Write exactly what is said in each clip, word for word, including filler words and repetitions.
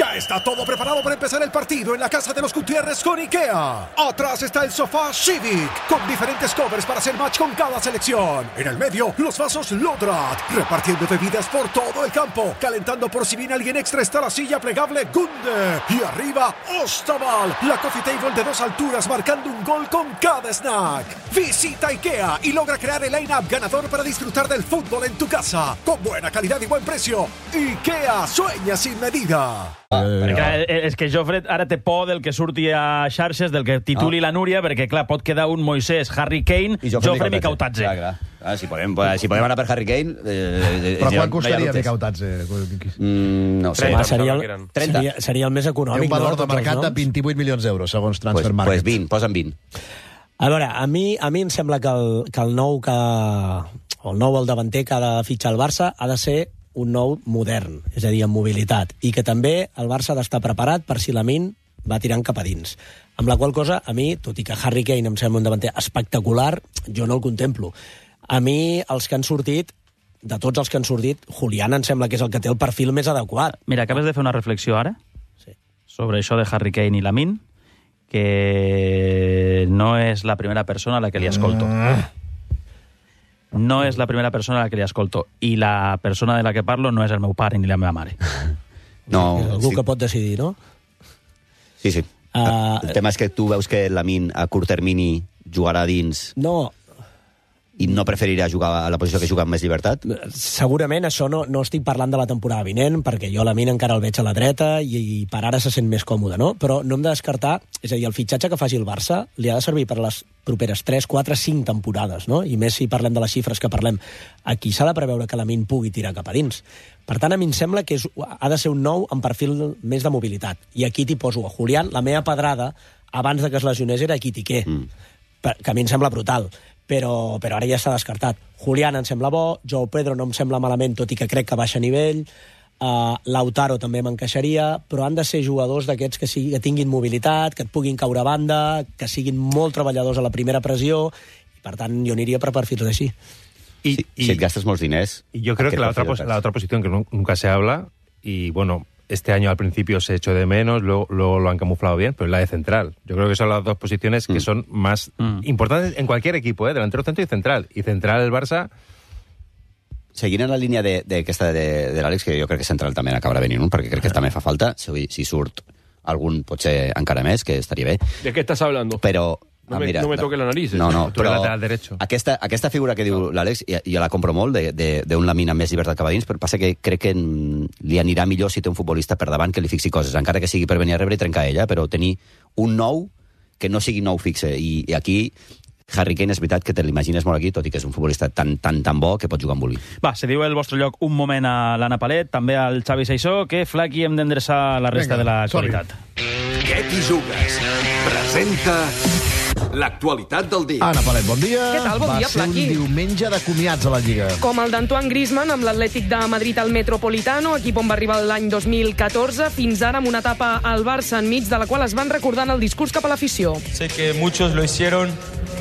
Ya está todo preparado para empezar el partido en la casa de los Gutiérrez con IKEA. Atrás está el sofá Civic, con diferentes covers para hacer match con cada selección. En el medio, los vasos Lodrat, repartiendo bebidas por todo el campo. Calentando por si viene alguien extra está la silla plegable Gunde. Y arriba, Ostaval, la coffee table de dos alturas marcando un gol con cada snack. Visita IKEA y logra crear el line-up ganador para disfrutar del fútbol en tu casa. Con buena calidad y buen precio. IKEA, sueña sin medida. Ah, clar, és que Jofre ara té por del que surti a xarxes, del que tituli ah. la Núria, perquè, clar, pot quedar un Moisés, Harry Kane, i Jofre, Jofre Micautadze. Clar, clar. Ah, si, podem, si podem anar per Harry Kane... Eh, Però quan costaria Micautadze? Mm, no sé. trenta, seria, el, seria, seria el més econòmic. Té un valor no, de mercat de vint-i-vuit milions d'euros, segons Transfer pues, Market. Pues vint, posa'm vint. A veure, a mi, a mi em sembla que el, que el nou que... o el nou el davanter que ha de fitxar el Barça ha de ser un nou modern, és a dir, amb mobilitat, i que també el Barça ha d'estar preparat per si Lamine va tirant cap a dins. Amb la qual cosa, a mi, tot i que Harry Kane em sembla un davanter espectacular, jo no el contemplo. A mi, els que han sortit, de tots els que han sortit, Julián em sembla que és el que té el perfil més adequat. Mira, acabes de fer una reflexió ara sí. sobre això de Harry Kane i Lamine, que no és la primera persona a la que li escolto. No és la primera persona a la que li escolto. I la persona de la que parlo no és el meu pare ni la meva mare. No, Algú sí. que pot decidir, no? Sí, sí. Uh, el tema és que tu veus que Lamine a curt termini jugarà dins... No, i no preferirà jugar a la posició que juga amb més llibertat? segurament això no, no estic parlant de la temporada vinent, perquè jo Lamine encara el veig a la dreta i, i per ara se sent més còmode, no? Però no hem de descartar, és a dir, el fitxatge que faci el Barça li ha de servir per les properes tres, quatre, cinc temporades, no? I més si parlem de les xifres que parlem. Aquí s'ha de preveure que Lamine pugui tirar cap a dins. Per tant, a mi em sembla que és, ha de ser un nou amb perfil més de mobilitat. I aquí t'hi poso a Julián. La meva pedrada, abans de que es lesionés, era Ekitike, mm. que a mi em sembla brutal. Però, però ara ja s'ha descartat. Julián em sembla bo, Joao Pedro no em sembla malament, tot i que crec que baixa a nivell, uh, Lautaro també m'encaixaria, però han de ser jugadors d'aquests que, sigui, que tinguin mobilitat, que et puguin caure a banda, que siguin molt treballadors a la primera pressió, i per tant jo aniria per perfils així. Y, si, y, si et gastes molts diners... Y yo creo que la otra, pos, la otra posición que nunca se habla, y bueno... Este año al principio se echó de menos, luego, luego lo han camuflado bien, pero es la de central. Yo creo que son las dos posiciones que mm. son más mm. importantes en cualquier equipo, ¿eh? Delantero, centro y central. Y central el Barça... Seguint en la línia de, de, de, de, de l'Àlex, que jo crec que central també acabarà venint un, perquè crec que també fa falta, si, si surt algun potser encara més, que estaria bé. ¿De qué estás hablando? Però... No me, ah, mira, no me toque la nariz. No, no, tu però lateral derecho. Aquesta, aquesta figura que diu l'Àlex, jo la compro molt, d'un Lamine amb més llibertat cap a dins, però passa que crec que li anirà millor si té un futbolista per davant que li fixi coses, encara que sigui per venir a rebre i trencar ella, però tenir un nou que no sigui nou fixe. I, i aquí Harry Kane és veritat que te l'imagines molt aquí, tot i que és un futbolista tan, tan, tan bo que pot jugar amb vulgui. Va, se diu el vostre lloc un moment a l'Anna Palet, també al Xavi Saissó, que Flaqui hem d'endreçar la resta Venga, de l'actualitat. Què t'hi jugues? Presenta... l'actualitat del dia. Anna Palet, bon dia. Què tal? Bon Va dia, ser Flaqui. un diumenge de comiats a la Lliga. Com el d'Antoine Griezmann amb l'Atlètic de Madrid al Metropolitano, equip on va arribar l'any dos mil catorze, fins ara amb una etapa al Barça enmig de la qual es van recordant el discurs cap a l'afició. Sé que muchos lo hicieron,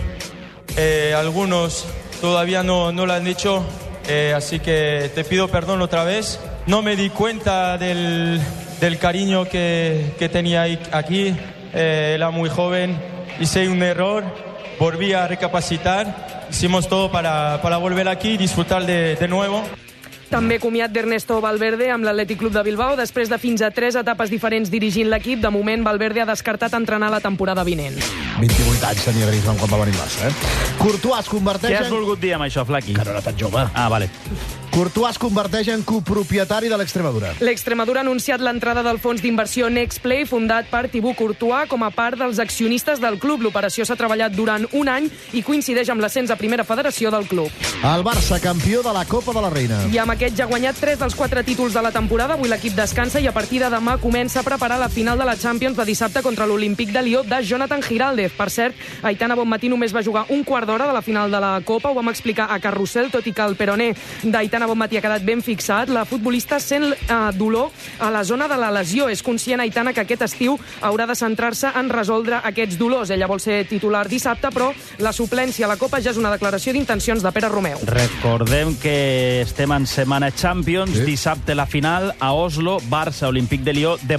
eh, algunos todavía no, no lo han hecho, eh, así que te pido perdón otra vez. No me di cuenta del, del cariño que, que tenía aquí, eh, era muy joven. Hice un error, volví a recapacitar, hicimos todo para, para volver aquí y disfrutar de, de nuevo. També comiat d'Ernesto Valverde amb l'Atlètic Club de Bilbao. Després de fins a tres etapes diferents dirigint l'equip, de moment Valverde ha descartat entrenar la temporada vinent. vint-i-vuit anys tenia Griezmann quan va venir al Barça, eh? Courtois es converteix Què has en... volgut dir amb això, Flaqui? Que no era tan jove. Ah, vale. Courtois es converteix en copropietari de l'Extremadura. L'Extremadura ha anunciat l'entrada del fons d'inversió Nextplay, fundat per Thibaut Courtois, com a part dels accionistes del club. L'operació s'ha treballat durant un any i coincideix amb l'ascens a primera federació del club. El Barça, campió de la Copa de la Reina. I amb aquest ja ha guanyat tres dels quatre títols de la temporada. Avui l'equip descansa i a partir de demà comença a preparar la final de la Champions de dissabte contra l'Olímpic de Lió de Jonathan Giraldez. Per cert, Aitana Bonmatí només va jugar un quart d'hora de la final de la Copa. Ho vam explicar a Carrusel, tot i que el peroné d'Aitana Bonmatí ha quedat ben fixat. La futbolista sent eh, dolor a la zona de la lesió. És conscient, Aitana, que aquest estiu haurà de centrar-se en resoldre aquests dolors. Ella vol ser titular dissabte, però la suplència a la Copa ja és una declaració d'intencions de Pere Romeu. Recordem que estem en setmana Champions. Sí. Dissabte la final a Oslo, Barça, Olímpic de Lió.